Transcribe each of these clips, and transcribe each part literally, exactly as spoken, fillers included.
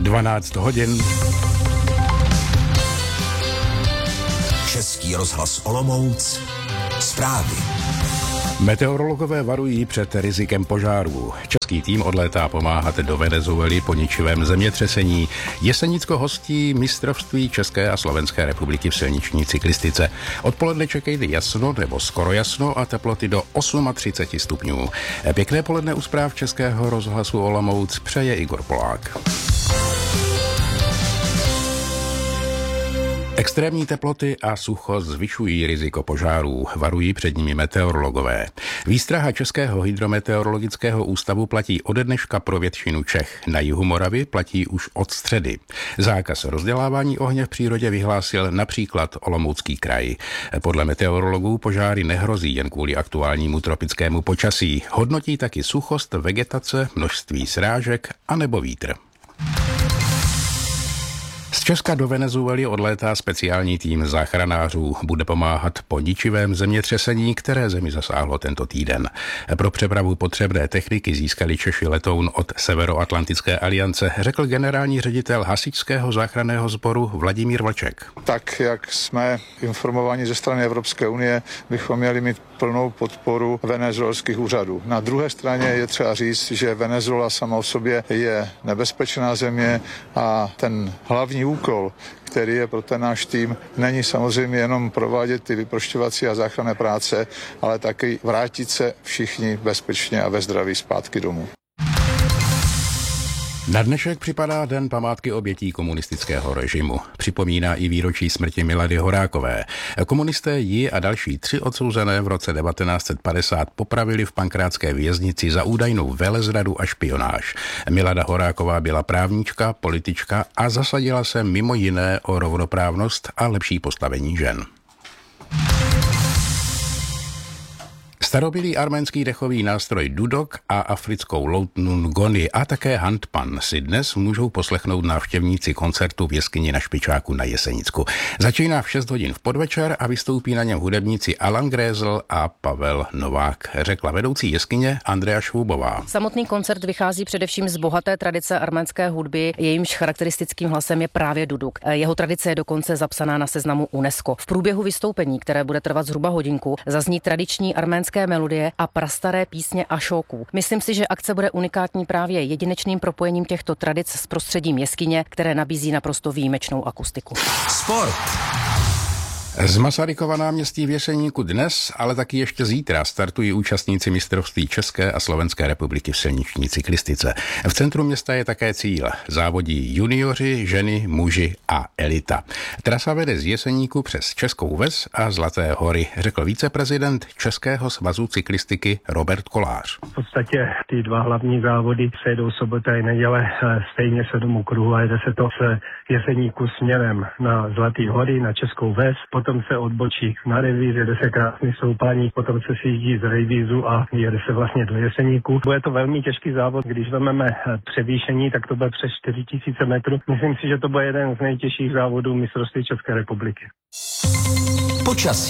dvanáct hodin. Český rozhlas Olomouc. Zprávy. Meteorologové varují před rizikem požárů. Český tým odlétá pomáhat do Venezuely po ničivém zemětřesení. Jesenicko hostí mistrovství České a Slovenské republiky v silniční cyklistice. Odpoledne čekejte jasno nebo skoro jasno a teploty do třicet osm stupňů. Pěkné poledne u zpráv Českého rozhlasu Olomouc přeje Igor Polák. Extrémní teploty a sucho zvyšují riziko požárů, varují před nimi meteorologové. Výstraha Českého hydrometeorologického ústavu platí ode dneška pro většinu Čech. Na jihu Moravy platí už od středy. Zákaz rozdělávání ohně v přírodě vyhlásil například Olomoucký kraj. Podle meteorologů požáry nehrozí jen kvůli aktuálnímu tropickému počasí. Hodnotí taky suchost vegetace, množství srážek a nebo vítr. Z Česka do Venezuely odlétá speciální tým záchranářů. Bude pomáhat po ničivém zemětřesení, které zemi zasáhlo tento týden. Pro přepravu potřebné techniky získali Češi letoun od Severoatlantické aliance, řekl generální ředitel hasičského záchranného sboru Vladimír Vlček. Tak, jak jsme informováni ze strany Evropské unie, bychom měli mít plnou podporu venezuelských úřadů. Na druhé straně je třeba říct, že Venezuela sama o sobě je nebezpečná země a ten hlavní úkol, který je pro ten náš tým, není samozřejmě jenom provádět ty vyprošťovací a záchranné práce, ale taky vrátit se všichni bezpečně a ve zdraví zpátky domů. Na dnešek připadá Den památky obětí komunistického režimu. Připomíná i výročí smrti Milady Horákové. Komunisté ji a další tři odsouzené v roce devatenáct set padesát popravili v pankrátské věznici za údajnou velezradu a špionáž. Milada Horáková byla právnička, politička a zasadila se mimo jiné o rovnoprávnost a lepší postavení žen. Starobylý arménský dechový nástroj dudok a africkou loutnu ngoni a také handpan si dnes můžou poslechnout návštěvníci koncertu v jeskyni na Špičáku na Jesenicku. Začíná v šest hodin v podvečer a vystoupí na něm hudebníci Alan Grézl a Pavel Novák, řekla vedoucí jeskyně Andrea Švůbová. Samotný koncert vychází především z bohaté tradice arménské hudby, jejímž charakteristickým hlasem je právě duduk. Jeho tradice je dokonce zapsaná na seznamu UNESCO. V průběhu vystoupení, které bude trvat zhruba hodinku, zazní tradiční arménské melodie a prastaré písně ašóků. Myslím si, že akce bude unikátní právě jedinečným propojením těchto tradic s prostředím jeskyně, které nabízí naprosto výjimečnou akustiku. Sport. Z Masarykova náměstí v Jeseníku dnes, ale taky ještě zítra startují účastníci mistrovství České a Slovenské republiky v silniční cyklistice. V centru města je také cíl. Závodí junioři, ženy, muži a elita. Trasa vede z Jeseníku přes Českou Ves a Zlaté hory, řekl viceprezident Českého svazu cyklistiky Robert Kolář. V podstatě ty dva hlavní závody se jedou sobota i neděle stejně sedm okruhů a jede se to z Jeseníku směrem na Zlaté hory, na Českou Ves. Potom se odbočí na revíz, jede se krásný soupání, potom se sjíždí z revízu a jede se vlastně do Jeseníku. Bude to velmi těžký závod, když vezmeme převýšení, tak to bude přes čtyři tisíce metrů. Myslím si, že to bude jeden z nejtěžších závodů mistrovství České republiky. Počasí.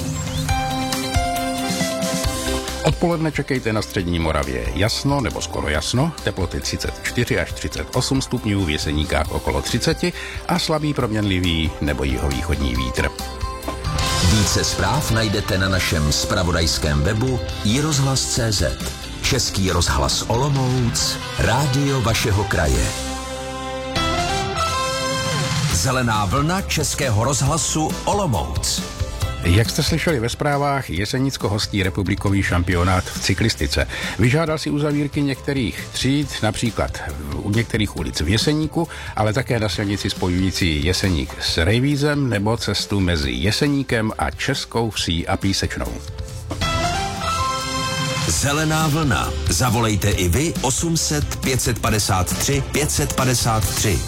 Odpoledne čekejte na střední Moravě jasno nebo skoro jasno, teploty třicet čtyři až třicet osm stupňů, v Jeseníkách okolo třicet a slabý proměnlivý nebo jihovýchodní vítr. Více zpráv najdete na našem zpravodajském webu i rozhlas tečka cé zet. Český rozhlas Olomouc, rádio vašeho kraje. Zelená vlna Českého rozhlasu Olomouc. Jak jste slyšeli ve zprávách, Jesenicko hostí republikový šampionát v cyklistice. Vyžádal si uzavírky některých tříd, například u některých ulic v Jeseníku, ale také na silnici spojující Jeseník s Rejvízem nebo cestu mezi Jeseníkem a Českou Vsí a Písečnou. Zelená vlna. Zavolejte i vy osm set pět padesát tři pět padesát tři.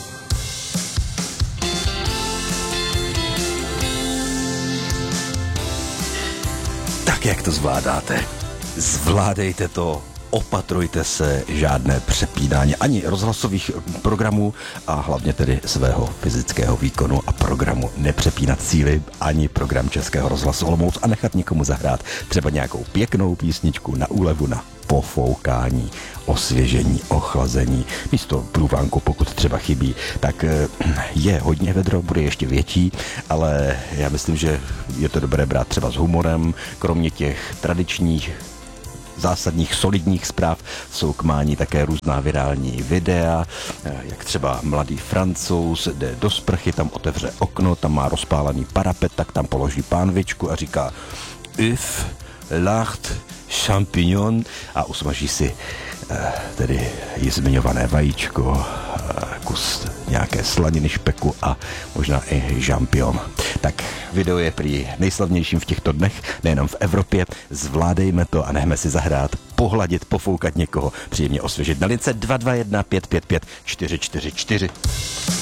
Tak jak to zvládáte? Zvládejte to, opatrujte se, žádné přepínání ani rozhlasových programů a hlavně tedy svého fyzického výkonu a programu nepřepínat síly ani program Českého rozhlasu Olomouc a nechat nikomu zahrát třeba nějakou pěknou písničku na úlevu na pofoukání, osvěžení, ochlazení. Místo průvánku, pokud třeba chybí, tak je hodně vedro, bude ještě větší, ale já myslím, že je to dobré brát třeba s humorem, kromě těch tradičních zásadních solidních zpráv jsou k mání také různá virální videa, jak třeba mladý Francouz jde do sprchy, tam otevře okno, tam má rozpálený parapet, tak tam položí pánvičku a říká œuf, lard, champignon a usmaží si tedy je zmiňované vajíčko, kus nějaké slaniny, špeku a možná i žampion. Tak video je prý nejslavnějším v těchto dnech, nejenom v Evropě. Zvládejme to a nechme si zahrát, pohladit, pofoukat někoho, příjemně osvěžit. Na lince dva dva jedna pět pět pět čtyři čtyři čtyři.